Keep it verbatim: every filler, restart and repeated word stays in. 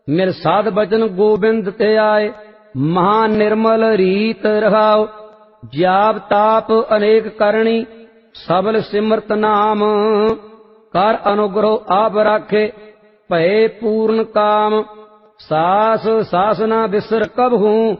मिल साध बचन गोबिंद ते आए, महा निर्मल रीत रहाओ। जाप ताप अनेक करणी, सबल सिमरत नाम। कर अनुग्रह आप राखे, भये पूर्ण काम। सास सास न बिसर कबहूँ,